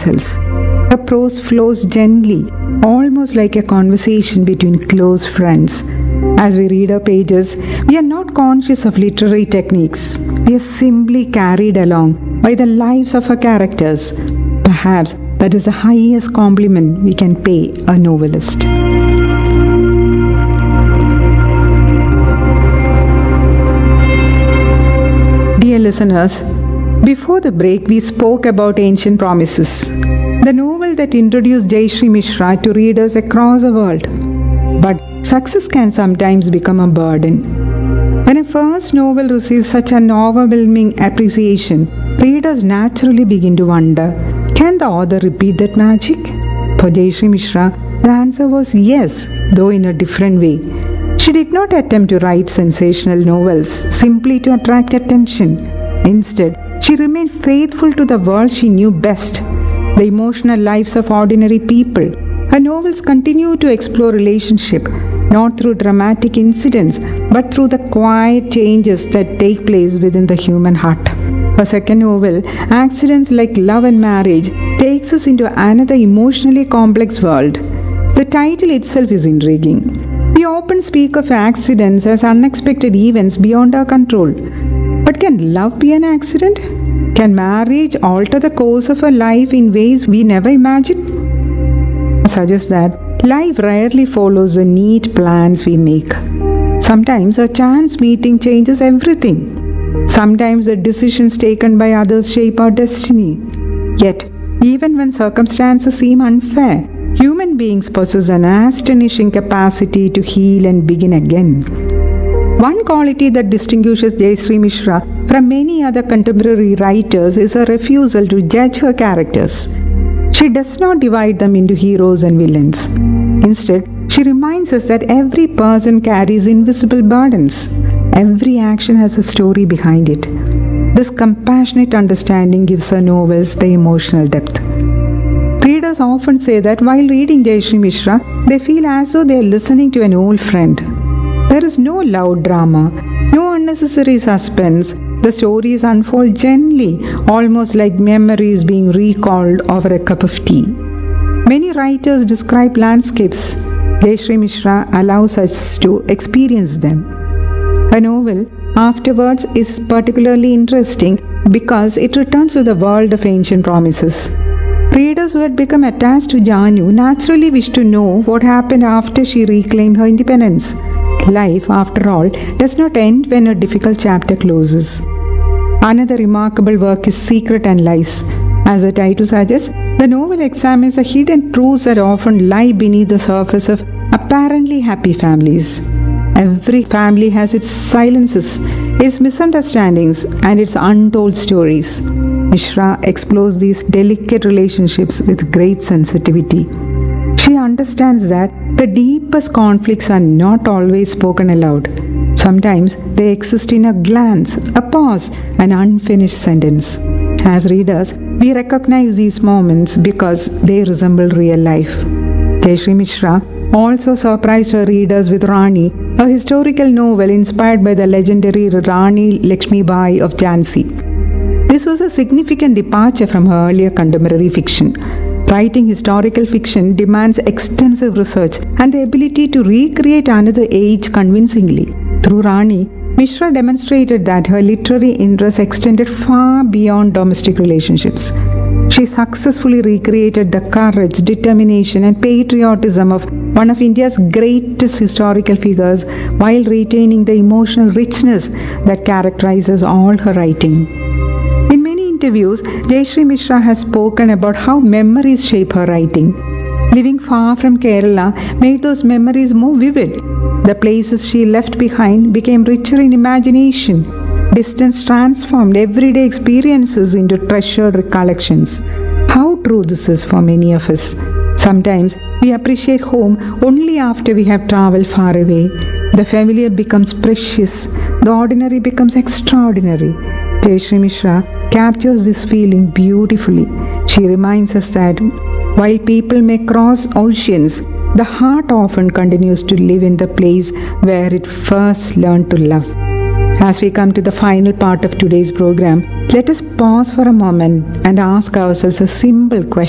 themselves. Her prose flows gently, almost like a conversation between close friends. As we read her pages, we are not conscious of literary techniques. We are simply carried along by the lives of her characters. Perhaps that is the highest compliment we can pay a novelist. Dear listeners, before the break we spoke about Ancient Promises, the novel that introduced Jayashree Mishra to readers across the world. But success can sometimes become a burden. When a first novel receives such an overwhelming appreciation, readers naturally begin to wonder, can the author repeat that magic? For Jayashree Mishra, the answer was yes, though in a different way. She did not attempt to write sensational novels simply to attract attention. Instead, she remained faithful to the world she knew best, the emotional lives of ordinary people. Her novels continue to explore relationship, not through dramatic incidents, but through the quiet changes that take place within the human heart. Her second novel, Accidents Like Love and Marriage, takes us into another emotionally complex world. The title itself is intriguing. We often speak of accidents as unexpected events beyond our control. But can love be an accident? Can marriage alter the course of our life in ways we never imagined? I suggest that life rarely follows the neat plans we make. Sometimes a chance meeting changes everything. Sometimes the decisions taken by others shape our destiny. Yet, even when circumstances seem unfair, human beings possess an astonishing capacity to heal and begin again. One quality that distinguishes Jayashree Mishra from many other contemporary writers is her refusal to judge her characters. She does not divide them into heroes and villains. Instead, she reminds us that every person carries invisible burdens. Every action has a story behind it. This compassionate understanding gives her novels the emotional depth. Readers often say that while reading Jayashree Mishra, they feel as though they are listening to an old friend. There is no loud drama, no unnecessary suspense. The stories unfold gently, almost like memories being recalled over a cup of tea. Many writers describe landscapes. Jayashree Mishra allows us to experience them. Her novel, Afterwards, is particularly interesting because it returns to the world of Ancient Promises. Readers who had become attached to Janu naturally wish to know what happened after she reclaimed her independence. Life, after all, does not end when a difficult chapter closes. Another remarkable work is Secret and Lies. As the title suggests, the novel examines the hidden truths that often lie beneath the surface of apparently happy families. Every family has its silences, its misunderstandings, and its untold stories. Mishra explores these delicate relationships with great sensitivity. She understands that the deepest conflicts are not always spoken aloud. Sometimes they exist in a glance, a pause, an unfinished sentence. As readers, we recognize these moments because they resemble real life. Jayashree Mishra also surprised her readers with Rani, a historical novel inspired by the legendary Rani Lakshmibai of Jhansi. This was a significant departure from her earlier contemporary fiction. Writing historical fiction demands extensive research and the ability to recreate another age convincingly. Through Rani, Mishra demonstrated that her literary interests extended far beyond domestic relationships. She successfully recreated the courage, determination, and patriotism of one of India's greatest historical figures while retaining the emotional richness that characterizes all her writing. In many interviews, Jayashree Mishra has spoken about how memories shape her writing. Living far from Kerala made those memories more vivid. The places she left behind became richer in imagination. Distance transformed everyday experiences into treasured recollections. How true this is for many of us. Sometimes we appreciate home only after we have traveled far away. The familiar becomes precious, the ordinary becomes extraordinary. Jayashree Mishra captures this feeling beautifully. She reminds us that while people may cross oceans, the heart often continues to live in the place where it first learned to love. As we come to the final part of today's program, let us pause for a moment and ask ourselves a simple question.